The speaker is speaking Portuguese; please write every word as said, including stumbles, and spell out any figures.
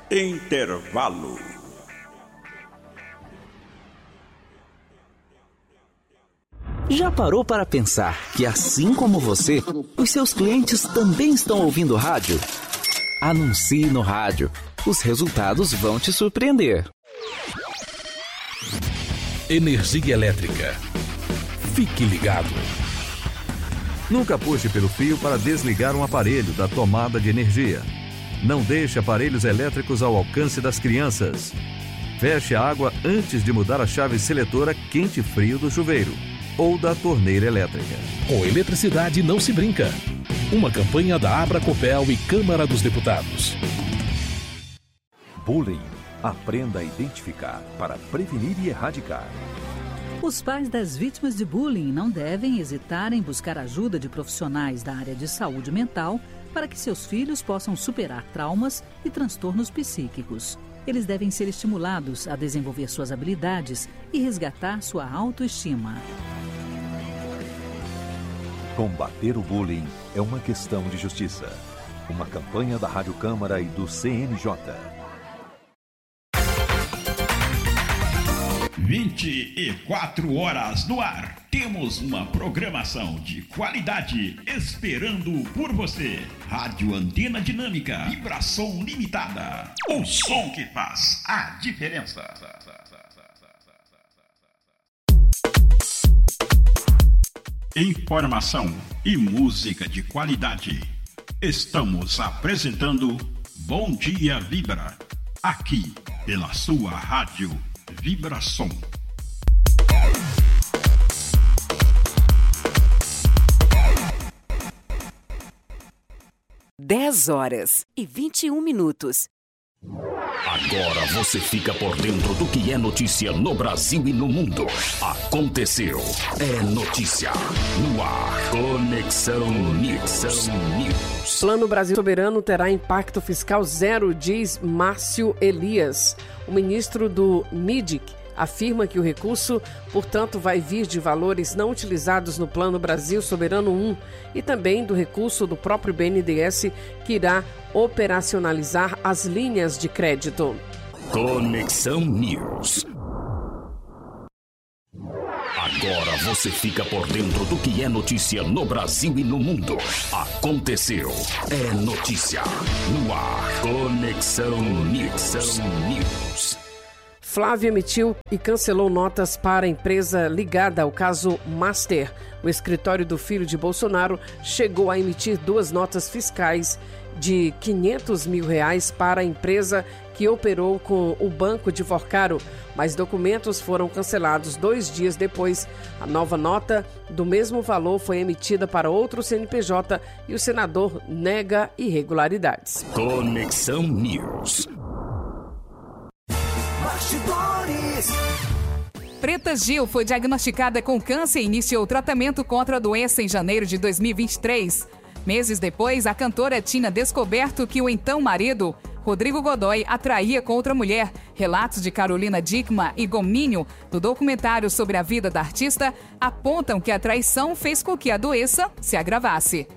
Intervalo. Já parou para pensar que, assim como você, os seus clientes também estão ouvindo rádio? Anuncie no rádio. Os resultados vão te surpreender. Energia elétrica. Fique ligado. Nunca puxe pelo fio para desligar um aparelho da tomada de energia. Não deixe aparelhos elétricos ao alcance das crianças. Feche a água antes de mudar a chave seletora quente e frio do chuveiro ou da torneira elétrica. Com eletricidade não se brinca. Uma campanha da Abracopel e Câmara dos Deputados. Bullying. Aprenda a identificar para prevenir e erradicar. Os pais das vítimas de bullying não devem hesitar em buscar ajuda de profissionais da área de saúde mental para que seus filhos possam superar traumas e transtornos psíquicos. Eles devem ser estimulados a desenvolver suas habilidades e resgatar sua autoestima. Combater o bullying é uma questão de justiça. Uma campanha da Rádio Câmara e do C N J. vinte e quatro horas no ar. Temos uma programação de qualidade esperando por você. Rádio Antena Dinâmica, vibração limitada. O som que faz a diferença. Informação e música de qualidade. Estamos apresentando Bom Dia Vibra, aqui pela sua rádio Vibração. dez horas e vinte e um minutos. Agora você fica por dentro do que é notícia no Brasil e no mundo. Aconteceu. É notícia no ar. Conexão News. News. Plano Brasil Soberano terá impacto fiscal zero, diz Márcio Elias. O ministro do M I D I C afirma que o recurso, portanto, vai vir de valores não utilizados no Plano Brasil Soberano um e também do recurso do próprio B N D E S que irá operacionalizar as linhas de crédito. Conexão News. Agora você fica por dentro do que é notícia no Brasil e no mundo. Aconteceu. É notícia no ar. Conexão News. News. Flávio emitiu e cancelou notas para a empresa ligada ao caso Master. O escritório do filho de Bolsonaro chegou a emitir duas notas fiscais de quinhentos mil reais para a empresa que operou com o Banco de Forcaro, mas documentos foram cancelados dois dias depois. A nova nota do mesmo valor foi emitida para outro C N P J e o senador nega irregularidades. Conexão News. Bastidores. Preta Gil foi diagnosticada com câncer e iniciou o tratamento contra a doença em janeiro de dois mil e vinte e três. Meses depois, a cantora tinha descoberto que o então marido, Rodrigo Godoy, atraía com outra mulher. Relatos de Carolina Dickmann e Gominho, do documentário sobre a vida da artista, apontam que a traição fez com que a doença se agravasse.